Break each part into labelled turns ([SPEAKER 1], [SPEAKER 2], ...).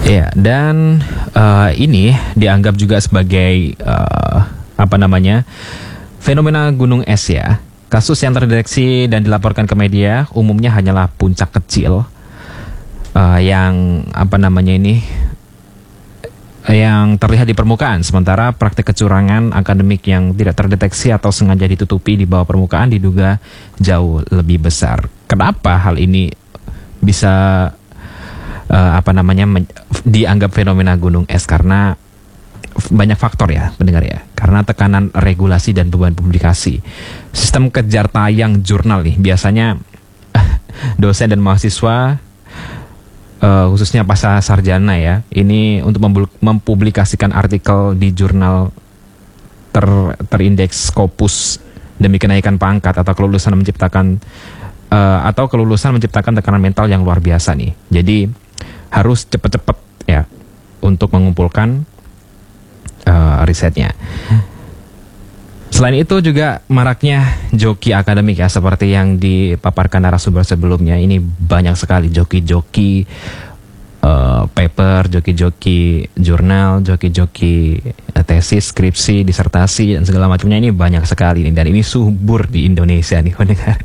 [SPEAKER 1] Ya, dan ini dianggap juga sebagai fenomena gunung es ya. Kasus yang terdeteksi dan dilaporkan ke media umumnya hanyalah puncak kecil yang yang terlihat di permukaan, sementara praktik kecurangan akademik yang tidak terdeteksi atau sengaja ditutupi di bawah permukaan diduga jauh lebih besar. Kenapa hal ini bisa dianggap fenomena gunung es? Karena banyak faktor ya pendengar ya. Karena tekanan regulasi dan beban publikasi. Sistem kejar tayang jurnal nih biasanya dosen dan mahasiswa khususnya pasca sarjana ya, ini untuk mempublikasikan artikel di jurnal terindeks Scopus demi kenaikan pangkat atau kelulusan menciptakan tekanan mental yang luar biasa nih. Jadi harus cepet-cepet ya untuk mengumpulkan risetnya. Selain itu juga maraknya joki akademik ya, seperti yang dipaparkan narasumber sebelumnya. Ini banyak sekali joki-joki paper, joki-joki jurnal, joki-joki tesis, skripsi, disertasi dan segala macamnya. Ini banyak sekali nih, dan ini subur di Indonesia nih pendengar.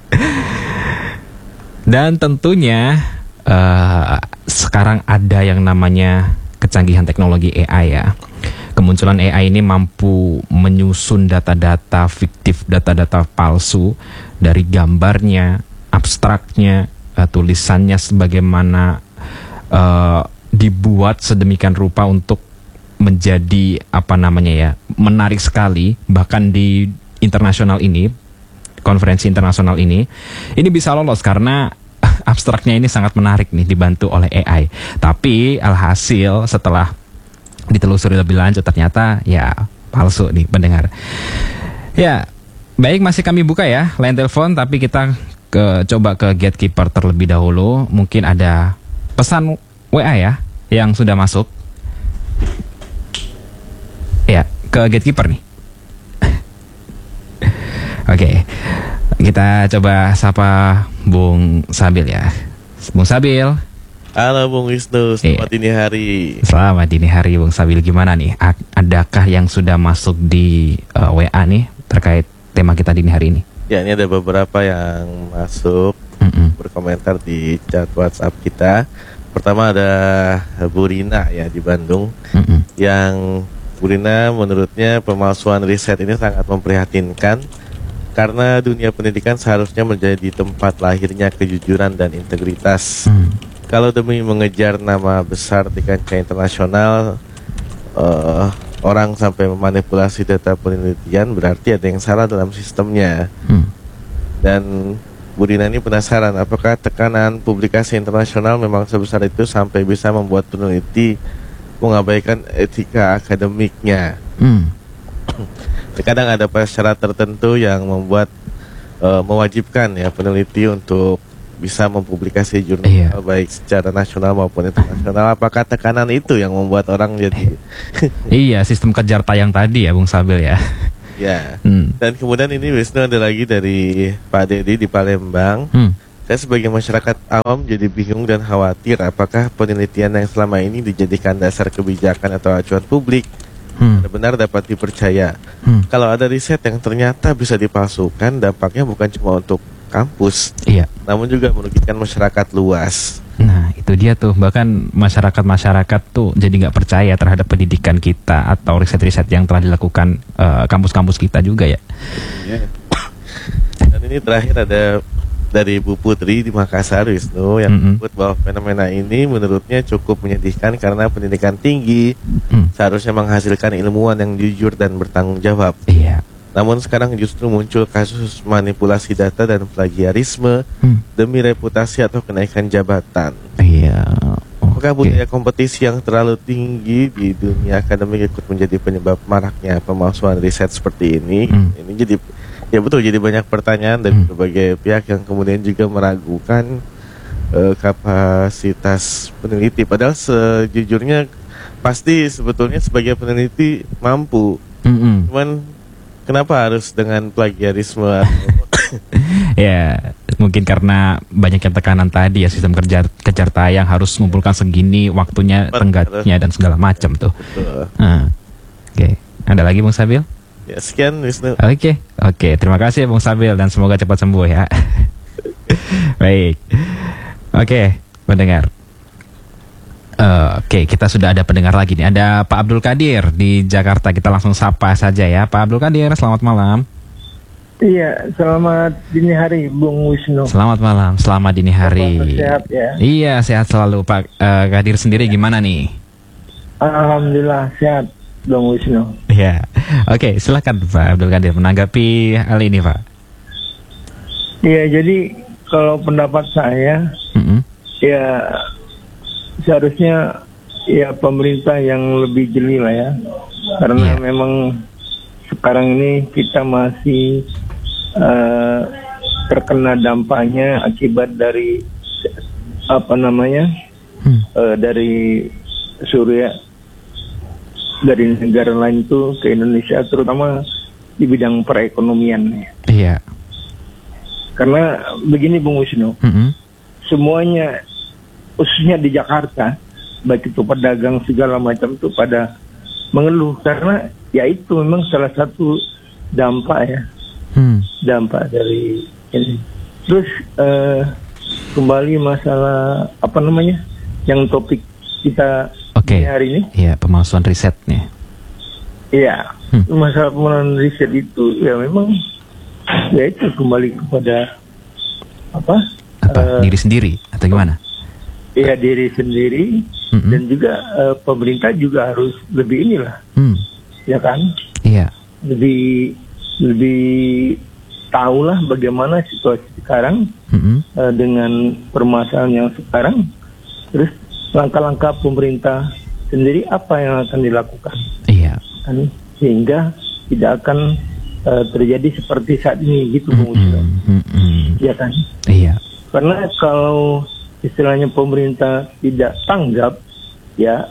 [SPEAKER 1] Dan tentunya sekarang ada yang namanya kecanggihan teknologi AI ya. Kemunculan AI ini mampu menyusun data-data fiktif, data-data palsu dari gambarnya, abstraknya, tulisannya, sebagaimana dibuat sedemikian rupa untuk menjadi menarik sekali. Bahkan di internasional ini, konferensi internasional ini bisa lolos karena abstraknya ini sangat menarik nih, dibantu oleh AI. Tapi alhasil setelah ditelusuri lebih lanjut ternyata ya palsu nih pendengar. Ya, baik, masih kami buka ya line telepon, tapi kita coba ke Gatekeeper terlebih dahulu. Mungkin ada pesan WA ya yang sudah masuk. Ya, ke Gatekeeper nih. Oke. Kita coba sapa Bung Sabil ya. Bung Sabil.
[SPEAKER 2] Halo Bung Wisnu, selamat dini hari.
[SPEAKER 1] Selamat dini hari Bung Sabil, gimana nih? Adakah yang sudah masuk di WA nih terkait tema kita dini hari ini?
[SPEAKER 2] Ya, ini ada beberapa yang masuk berkomentar di chat WhatsApp kita. Pertama ada Bu Rina ya di Bandung, yang Bu Rina menurutnya pemalsuan riset ini sangat memprihatinkan karena dunia pendidikan seharusnya menjadi tempat lahirnya kejujuran dan integritas. Kalau demi mengejar nama besar di kancah internasional, orang sampai memanipulasi data penelitian, berarti ada yang salah dalam sistemnya. Dan Bu Rina ini penasaran, apakah tekanan publikasi internasional memang sebesar itu sampai bisa membuat peneliti mengabaikan etika akademiknya. Terkadang ada syarat tertentu yang membuat mewajibkan ya peneliti untuk bisa mempublikasi jurnal baik secara nasional maupun internasional. Apakah tekanan itu yang membuat orang jadi
[SPEAKER 1] Iya, sistem kejar tayang tadi ya Bung Sabil ya.
[SPEAKER 2] Ya. Dan kemudian ini Wisnu ada lagi dari Pak Dedi di Palembang. Saya sebagai masyarakat awam jadi bingung dan khawatir apakah penelitian yang selama ini dijadikan dasar kebijakan atau acuan publik benar-benar dapat dipercaya. Kalau ada riset yang ternyata bisa dipalsukan, dampaknya bukan cuma untuk kampus, namun juga merugikan masyarakat luas.
[SPEAKER 1] Nah, itu dia tuh, bahkan masyarakat tuh jadi nggak percaya terhadap pendidikan kita atau riset-riset yang telah dilakukan kampus-kampus kita juga ya.
[SPEAKER 2] Dan ini terakhir ada dari Bu Putri di Makassar, Wisnu, yang menyebut bahwa fenomena ini menurutnya cukup menyedihkan karena pendidikan tinggi seharusnya menghasilkan ilmuwan yang jujur dan bertanggung jawab. Namun sekarang justru muncul kasus manipulasi data dan plagiarisme demi reputasi atau kenaikan jabatan. Apakah budaya kompetisi yang terlalu tinggi di dunia akademik ikut menjadi penyebab maraknya pemalsuan riset seperti ini? Ini jadi, ya betul, jadi banyak pertanyaan dari berbagai pihak yang kemudian juga meragukan kapasitas peneliti. Padahal sejujurnya pasti sebetulnya sebagai peneliti mampu. Cuman kenapa harus dengan plagiarisme?
[SPEAKER 1] Ya, Mungkin karena banyaknya tekanan tadi ya, sistem kejar tayang harus mengumpulkan segini, waktunya tenggatnya dan segala macam tuh. Oke. Ada lagi Bung Sabil?
[SPEAKER 2] Ya, sekian Wisnu.
[SPEAKER 1] Oke, terima kasih Bung Sabil dan semoga cepat sembuh ya. Baik. Oke, pendengar. Oke, kita sudah ada pendengar lagi nih. Ada Pak Abdul Qadir di Jakarta. Kita langsung sapa saja ya. Pak Abdul Qadir, selamat malam.
[SPEAKER 3] Iya, selamat dini hari Bung Wisnu.
[SPEAKER 1] Selamat malam, selamat dini hari.
[SPEAKER 3] Sehat ya?
[SPEAKER 1] Iya, sehat selalu Pak. Qadir sendiri gimana nih?
[SPEAKER 3] Alhamdulillah sehat Bung Wisnu.
[SPEAKER 1] Iya. Oke, silakan Pak Abdul Qadir menanggapi hal ini Pak.
[SPEAKER 3] Iya, jadi kalau pendapat saya, ya seharusnya ya pemerintah yang lebih jeli lah ya, karena memang sekarang ini kita masih terkena dampaknya akibat dari dari Suriah, dari negara lain itu ke Indonesia, terutama di bidang perekonomian.
[SPEAKER 1] Iya.
[SPEAKER 3] Karena begini Bung Wisnu, semuanya khususnya di Jakarta, baik itu pedagang segala macam itu pada mengeluh karena ya itu memang salah satu dampak ya, dampak dari ini. Terus kembali masalah yang topik kita hari ini.
[SPEAKER 1] Iya, pemalsuan riset nih.
[SPEAKER 3] Iya, masalah pemalsuan riset itu ya memang ya itu kembali kepada
[SPEAKER 1] diri sendiri atau gimana?
[SPEAKER 3] Iya, diri sendiri dan juga pemerintah juga harus lebih ya kan?
[SPEAKER 1] Iya.
[SPEAKER 3] Lebih tahulah bagaimana situasi sekarang dengan permasalahan yang sekarang. Terus langkah-langkah pemerintah sendiri apa yang akan dilakukan? Iya. Kan? Sehingga tidak akan terjadi seperti saat ini gitu Bung Wisnu. Iya kan?
[SPEAKER 1] Iya.
[SPEAKER 3] Karena kalau istilahnya pemerintah tidak tanggap ya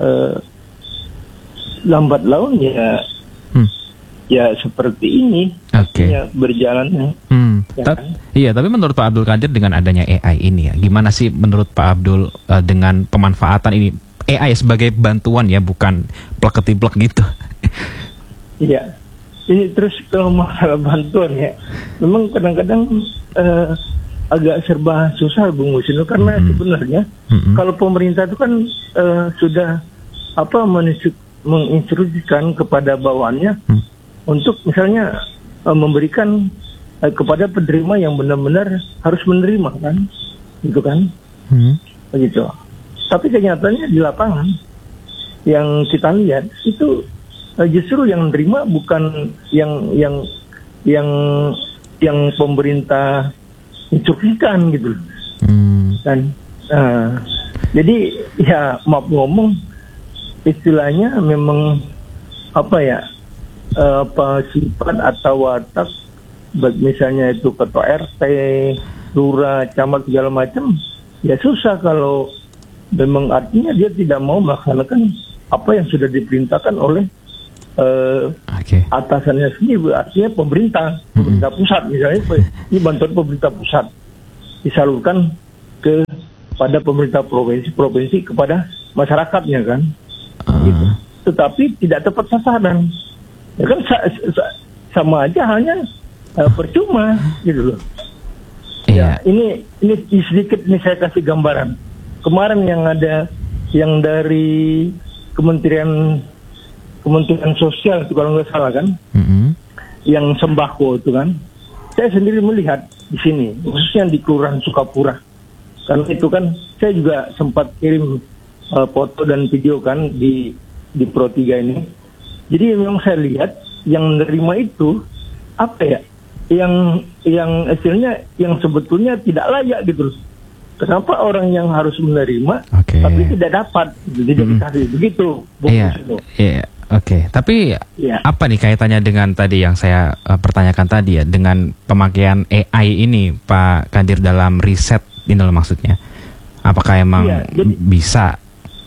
[SPEAKER 3] lambat laun ya seperti ini berjalannya.
[SPEAKER 1] Iya, tapi menurut Pak Abdul Qadir dengan adanya AI ini ya, gimana sih menurut Pak Abdul dengan pemanfaatan ini AI sebagai bantuan ya, bukan plek-ketiplek gitu?
[SPEAKER 3] Iya. Ini terus kalau masalah bantuan ya, memang kadang-kadang agak serba susah Bung Wisnu, karena sebenarnya kalau pemerintah itu kan sudah menginstruksikan kepada bawahannya untuk misalnya memberikan kepada penerima yang benar-benar harus menerima kan, gitu kan, begitu. Tapi kenyataannya di lapangan yang kita lihat itu justru yang menerima bukan yang pemerintah instruksikan gitu. Dan jadi ya maaf ngomong, istilahnya memang sifat atau watak misalnya itu ketua RT, lurah, camat segala macam, ya susah kalau memang artinya dia tidak mau melaksanakan apa yang sudah diperintahkan oleh atasannya sendiri, artinya pemerintah pusat misalnya, ini bantuan pemerintah pusat disalurkan kepada pemerintah provinsi kepada masyarakatnya kan, gitu. Tetapi tidak tepat sasaran, ya kan sama aja halnya percuma gitu loh. Ya, ini sedikit nih saya kasih gambaran. Kemarin yang dari Kementerian Sosial itu kalau nggak salah kan, yang sembako itu kan, saya sendiri melihat di sini, khususnya di Kelurahan Sukapura. Karena itu kan saya juga sempat kirim foto dan video kan di Pro 3 ini. Jadi memang saya lihat yang menerima itu yang hasilnya yang sebetulnya tidak layak gitu. Kenapa orang yang harus menerima tapi tidak dapat, tidak dikasih begitu?
[SPEAKER 1] Iya. Oke, tapi apa nih kaitannya dengan tadi yang saya pertanyakan tadi ya, dengan pemakaian AI ini Pak Qadir dalam riset ini loh maksudnya? Apakah emang bisa?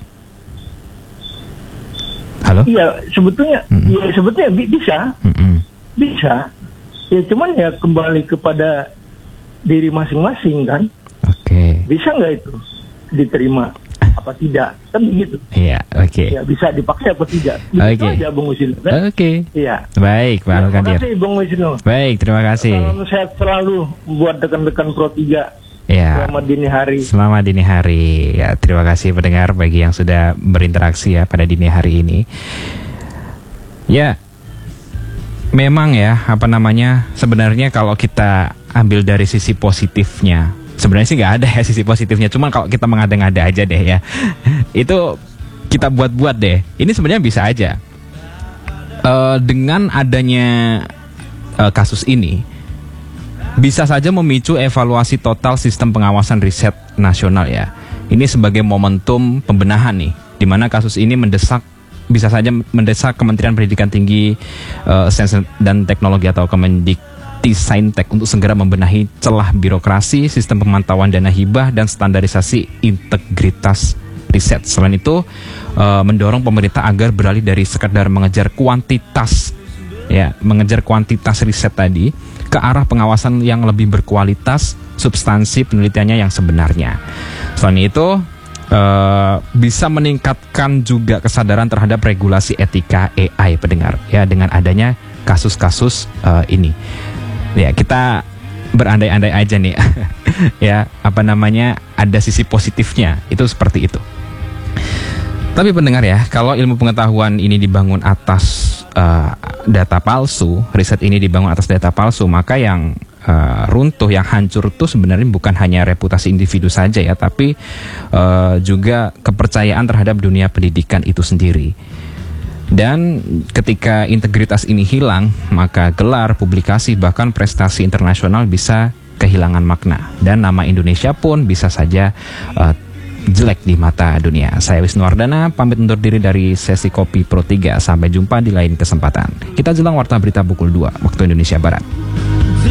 [SPEAKER 1] Halo? Iya, sebetulnya
[SPEAKER 3] bisa. Bisa. Ya cuman ya kembali kepada diri masing-masing kan.
[SPEAKER 1] Oke.
[SPEAKER 3] Bisa nggak itu diterima apa tidak? Kan begitu.
[SPEAKER 1] Iya, oke.
[SPEAKER 3] Ya, bisa dipakai apa tidak? Itu
[SPEAKER 1] Oke.
[SPEAKER 3] aja Bung Wisnu. Kan?
[SPEAKER 1] Oke.
[SPEAKER 3] Iya.
[SPEAKER 1] Baik, Pak
[SPEAKER 3] Terima
[SPEAKER 1] Al-Qadir.
[SPEAKER 3] kasih Bung Wisnu.
[SPEAKER 1] Baik, terima kasih.
[SPEAKER 3] Salam sehat selalu buat rekan-rekan Pro 3.
[SPEAKER 1] Ya.
[SPEAKER 3] Selamat dini hari.
[SPEAKER 1] Selamat dini hari. Ya, terima kasih pendengar bagi yang sudah berinteraksi ya pada dini hari ini. Ya. Memang ya, sebenarnya kalau kita ambil dari sisi positifnya, sebenarnya sih nggak ada ya sisi positifnya. Cuma kalau kita mengada-ngada aja deh ya, itu kita buat-buat deh. Ini sebenarnya bisa aja. Dengan adanya kasus ini, bisa saja memicu evaluasi total sistem pengawasan riset nasional ya. Ini sebagai momentum pembenahan nih, di mana kasus ini bisa saja mendesak Kementerian Pendidikan Tinggi, Sains dan Teknologi atau Kemendikti-Saintek untuk segera membenahi celah birokrasi, sistem pemantauan dana hibah, dan standarisasi integritas riset. Selain itu, mendorong pemerintah agar beralih dari sekedar mengejar kuantitas riset tadi ke arah pengawasan yang lebih berkualitas, substansi penelitiannya yang sebenarnya. Selain itu, bisa meningkatkan juga kesadaran terhadap regulasi etika AI pendengar ya, dengan adanya kasus-kasus ini. Ya, kita berandai-andai aja nih ya, ada sisi positifnya, itu seperti itu. Tapi pendengar ya, kalau ilmu pengetahuan ini dibangun atas data palsu, riset ini dibangun atas data palsu, maka yang runtuh, yang hancur itu sebenarnya bukan hanya reputasi individu saja ya, tapi juga kepercayaan terhadap dunia pendidikan itu sendiri. Dan ketika integritas ini hilang, maka gelar, publikasi, bahkan prestasi internasional bisa kehilangan makna, dan nama Indonesia pun bisa saja jelek di mata dunia. Saya Wisnu Wardana, pamit undur diri dari sesi Kopi Pro 3. Sampai jumpa di lain kesempatan. Kita jelang warta berita pukul 2 waktu Indonesia Barat.